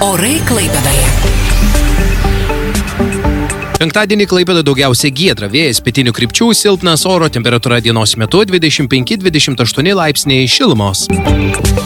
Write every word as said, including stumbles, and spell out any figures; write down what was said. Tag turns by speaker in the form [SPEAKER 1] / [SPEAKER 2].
[SPEAKER 1] Orai Klaipėdoje.
[SPEAKER 2] Penktadienį Klaipėdoje daugiausiai giedra, vėjas pietinių krypčių, silpnas oro, temperatūra dienos metu dvidešimt penki dvidešimt aštuoni laipsniai šilumos.